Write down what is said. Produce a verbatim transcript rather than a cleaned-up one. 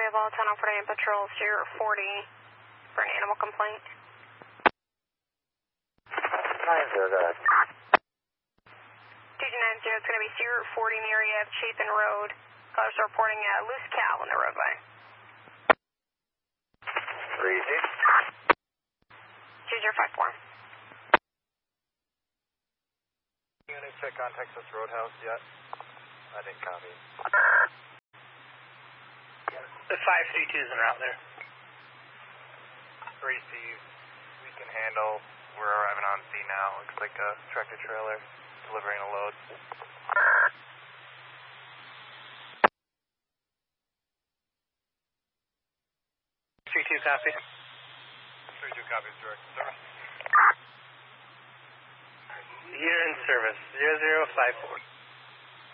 we have all ten oh four nine patrol, zero forty for an animal complaint. nine zero, go ahead. two two nine zero, it's going to be zero forty in the area of Chapin Road. Callers are reporting a loose cow on the roadway. three two. two zero five four. You gonna check on Texas Roadhouse yet? I didn't copy. The five three twos are out there. Receive. We can handle. We're arriving on scene now. Looks like a tractor trailer delivering a load. three two copy. three two copies, direct service. You're in service, zero zero five four.